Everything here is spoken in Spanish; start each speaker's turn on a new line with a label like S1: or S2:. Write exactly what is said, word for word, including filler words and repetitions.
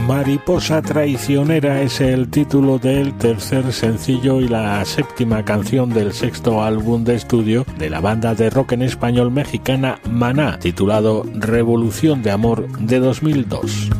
S1: Mariposa traicionera es el título del tercer sencillo y la séptima canción del sexto álbum de estudio de la banda de rock en español mexicana Maná, titulado Revolución de Amor, de dos mil dos.